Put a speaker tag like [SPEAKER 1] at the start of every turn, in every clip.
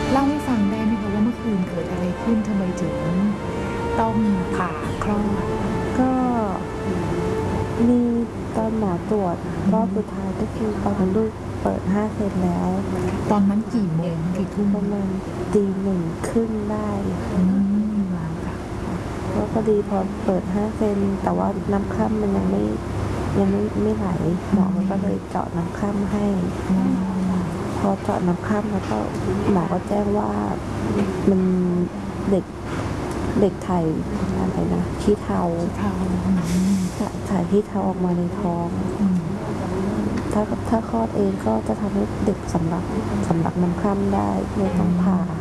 [SPEAKER 1] เล่าให้ฟังได้ไหมคะว่าเมื่อคืนเกิดอะไรขึ้นทำไมถึงต้องผ่าคลอด
[SPEAKER 2] ก็มีตอนหมอตรวจรอบสุดท้ายก็คือตอนนั้นลูกเปิด5 เซนแล้ว
[SPEAKER 1] ตอนนั้นกี่โมงกี่ทุ่ม
[SPEAKER 2] ประมาณ1:30ได้
[SPEAKER 1] อืมค่ะ
[SPEAKER 2] ก็พอดีพอเปิด5 เซนแต่ว่าน้ำคร่ำมันยังไม่ไหลหมอก็เลยเจาะน้ำคร่ำให้พอเจาะน้ำคร่ำแล้วก็หมอก็แจ้งว่ามันเด็กถ่ายอะไรนะขี้เถ้าถ่ายขี้เถ้าออกมาในท้องถ้าคลอดเองก็จะทำให้เด็กสำลักน้ำคร่ำได้เลยต้องผ่า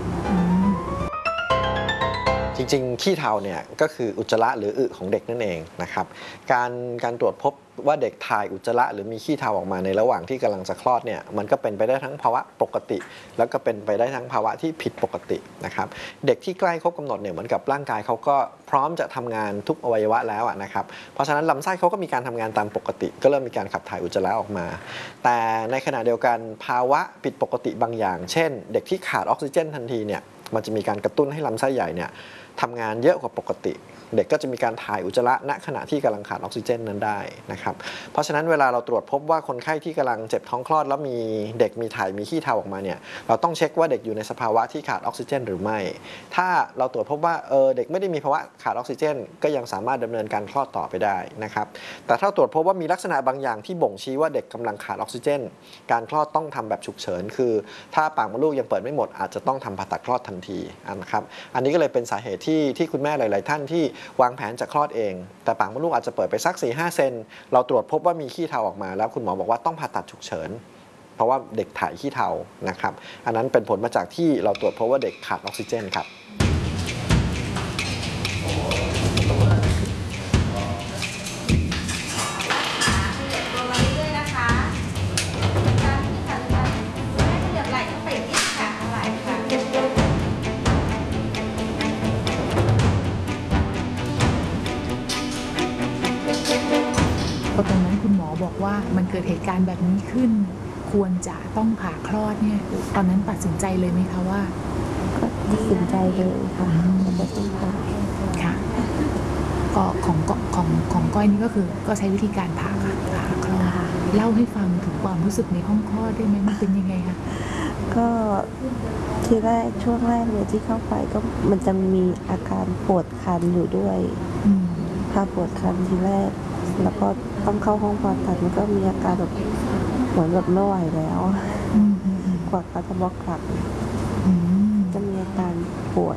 [SPEAKER 3] จริงๆขี้เถ้าเนี่ยก็คืออุจจาระหรืออึของเด็กนั่นเองนะครับการตรวจพบว่าเด็กถ่ายอุจจาระหรือมีขี้เถ้าออกมาในระหว่างที่กำลังจะคลอดเนี่ยมันก็เป็นไปได้ทั้งภาวะปกติแล้วก็เป็นไปได้ทั้งภาวะที่ผิดปกตินะครับเด็กที่ใกล้ครบกำหนดเนี่ยเหมือนกับร่างกายเขาก็พร้อมจะทำงานทุกอวัยวะแล้วนะครับเพราะฉะนั้นลำไส้เขาก็มีการทำงานตามปกติก็เริ่มมีการขับถ่ายอุจจาระออกมาแต่ในขณะเดียวกันภาวะผิดปกติบางอย่าง เช่นเด็กที่ขาดออกซิเจนทันทีเนี่ยมันจะมีการกระตุ้นให้ลำไส้ใหญ่เนี่ยทำงานเยอะกว่าปกติเด็กก็จะมีการถ่ายอุจจาระณขณะที่กำลังขาดออกซิเจนนั้นได้นะครับเพราะฉะนั้นเวลาเราตรวจพบว่าคนไข้ที่กำลังเจ็บท้องคลอดแล้วมีเด็กมีถ่ายมีขี้เถ้าออกมาเนี่ยเราต้องเช็คว่าเด็กอยู่ในสภาวะที่ขาดออกซิเจนหรือไม่ถ้าเราตรวจพบว่าเด็กไม่ได้มีภาวะขาดออกซิเจนก็ยังสามารถดำเนินการคลอดต่อไปได้นะครับแต่ถ้าตรวจพบว่ามีลักษณะบางอย่างที่บ่งชี้ว่าเด็กกำลังขาดออกซิเจนการคลอดต้องทำแบบฉุกเฉินคือถ้าปากมดลูกยังเปิดไม่หมดอาจจะต้องทำผ่าตัดคลอดทันทีนะครับอันนี้ก็เลยเป็นสาเหตุที่คุณแม่หลายๆท่านที่วางแผนจะคลอดเองแต่ปากมดลูกอาจจะเปิดไปสัก 4-5 เซนเราตรวจพบว่ามีขี้เถ้าออกมาแล้วคุณหมอบอกว่าต้องผ่าตัดฉุกเฉินเพราะว่าเด็กถ่ายขี้เถ้านะครับอันนั้นเป็นผลมาจากที่เราตรวจพบว่าเด็กขาดออกซิเจนครับ
[SPEAKER 1] พอตอนนั้นคุณหมอบอกว่ามันเกิดเหตุการณ์แบบนี้ขึ้นควรจะต้องผ่าคลอดเนี่ยตอนนั้นตัดสินใจเลยไหมคะว่า
[SPEAKER 2] ก็ตัดสินใจเลยค่ะจะต้องผ่า
[SPEAKER 1] ค่ะก็ของก้อยนี่ก็คือก็ใช้วิธีการผ่าคลอดเล่าให้ฟังถึงความรู้สึกในห้องคลอดได้ไหมมันเป็นยังไงคะ
[SPEAKER 2] ก็ทีแรกช่วงแรกเลยที่เข้าไปก็มันจะมีอาการปวดคันอยู่ด้วยพาปวดคันทีแรกแล้วก็ต้องเข้าห้องผ่าตัดมันก็มีอาการแบบเหมือนแบบไม่ไหวแล้วกว่าเขาจะบล็อกกลับ